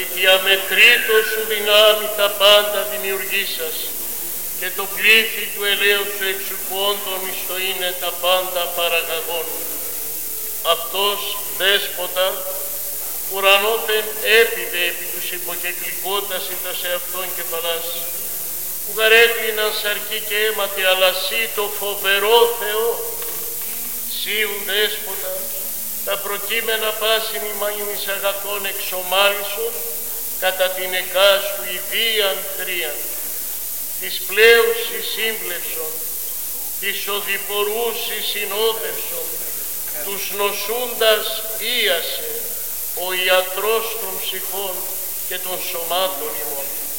ότι τη αμετρήτω σου δυνάμει τα πάντα δημιουργήσας και το πλήθη του ελαίου σου εξουκόντων εις το είναι τα πάντα παραγαγών. Αυτός δέσποτα ουρανόθεν έπιδε επί τους υποκεκλικότας ήτας εαυτόν κεφαλάς, που γαρέκλειναν σαρκή και αίματι, αλλά σύ το φοβερό Θεό, σίουν δέσποτα, τα προκείμενα πάσιν ημαΐνης αγαθών εξομάλισον, κατά την εκάστου ιδίαν θρίαν, της πλέουσι σύμπλευσον, της οδηπορούσι συνόδευσον, τους νοσούντας ίασε, ο ιατρός των ψυχών και των σωμάτων ημών.